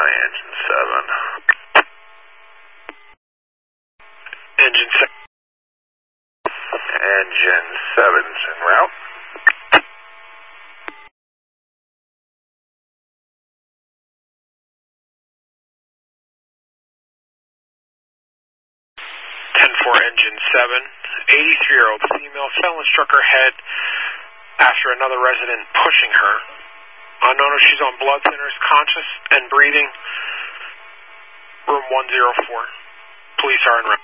engine 7. Engine 7. Engine 7's en route. Engine 7, 83-year-old female fell and struck her head after another resident pushing her. Unknown if she's on blood thinners, conscious and breathing. Room 104. Police are en route.